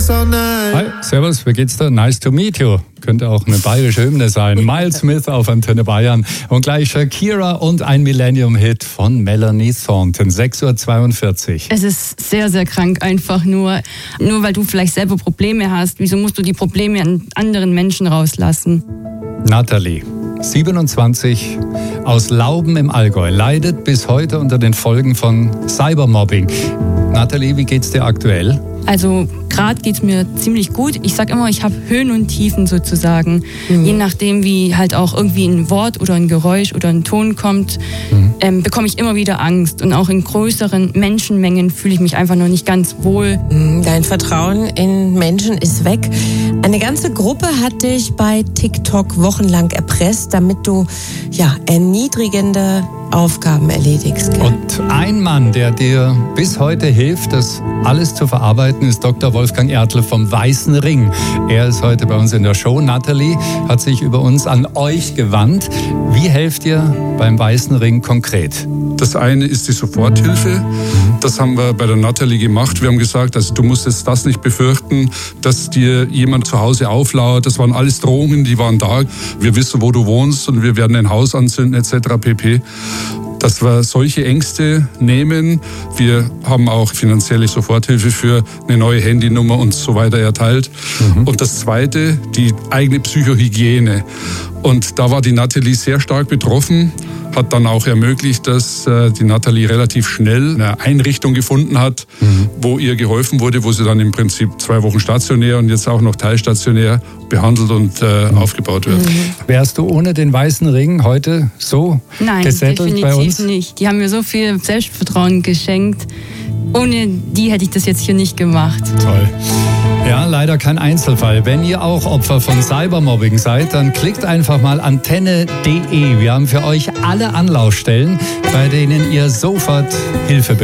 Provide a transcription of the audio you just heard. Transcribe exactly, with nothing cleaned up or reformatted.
so nice. Hi, servus, wie geht's dir? Nice to meet you. Könnte auch eine bayerische Hymne sein. Miles Smith auf Antenne Bayern. Und gleich Shakira und ein Millennium-Hit von Melanie Thornton. sechs Uhr zweiundvierzig. Es ist sehr, sehr krank einfach nur. Nur weil du vielleicht selber Probleme hast, wieso musst du die Probleme an anderen Menschen rauslassen? Nathalie, siebenundzwanzig, aus Lauben im Allgäu, leidet bis heute unter den Folgen von Cybermobbing. Nathalie, wie geht's dir aktuell? Also gerade geht's mir ziemlich gut. Ich sag immer, ich habe Höhen und Tiefen sozusagen. Mhm. Je nachdem, wie halt auch irgendwie ein Wort oder ein Geräusch oder ein Ton kommt, mhm. ähm, bekomme ich immer wieder Angst. Und auch in größeren Menschenmengen fühle ich mich einfach noch nicht ganz wohl. Dein Vertrauen in Menschen ist weg. Eine ganze Gruppe hat dich bei TikTok wochenlang erpresst, damit du ja erniedrigende Aufgaben erledigst. Gell? Und ein Mann, der dir bis heute hilft, das alles zu verarbeiten, ist Doktor Wolfgang Ertl vom Weißen Ring. Er ist heute bei uns in der Show. Nathalie hat sich über uns an euch gewandt. Wie helft ihr beim Weißen Ring konkret? Das eine ist die Soforthilfe. Das haben wir bei der Nathalie gemacht. Wir haben gesagt, also du musst jetzt das nicht befürchten, dass dir jemand zu Hause auflauert. Das waren alles Drohungen, die waren da. Wir wissen, wo du wohnst und wir werden ein Haus anzünden et cetera pp. Dass wir solche Ängste nehmen. Wir haben auch finanzielle Soforthilfe für eine neue Handynummer und so weiter erteilt. Mhm. Und das Zweite, die eigene Psychohygiene. Und da war die Nathalie sehr stark betroffen, hat dann auch ermöglicht, dass äh, die Nathalie relativ schnell eine Einrichtung gefunden hat, mhm. wo ihr geholfen wurde, wo sie dann im Prinzip zwei Wochen stationär und jetzt auch noch teilstationär behandelt und äh, mhm. aufgebaut wird. Mhm. Wärst du ohne den Weißen Ring heute so Nein, gesettelt bei uns? Nein, nicht. Die haben mir so viel Selbstvertrauen geschenkt. Ohne die hätte ich das jetzt hier nicht gemacht. Toll. Ja, leider kein Einzelfall. Wenn ihr auch Opfer von Cybermobbing seid, dann klickt einfach mal antenne punkt de. Wir haben für euch alle Anlaufstellen, bei denen ihr sofort Hilfe bekommt.